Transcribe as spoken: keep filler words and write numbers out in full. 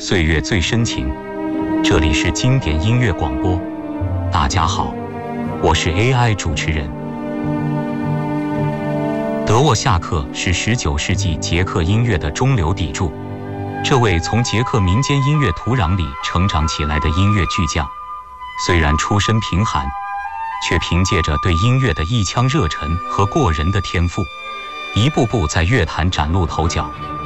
岁月最深情，这里是经典音乐广播。大家好，我是 A I 主持人。德沃夏克是十九世纪捷克音乐的中流砥柱，这位从捷克民间音乐土壤里成长起来的音乐巨匠，虽然出身贫寒，却凭借着对音乐的一腔热忱和过人的天赋，一步步在乐坛崭露头角。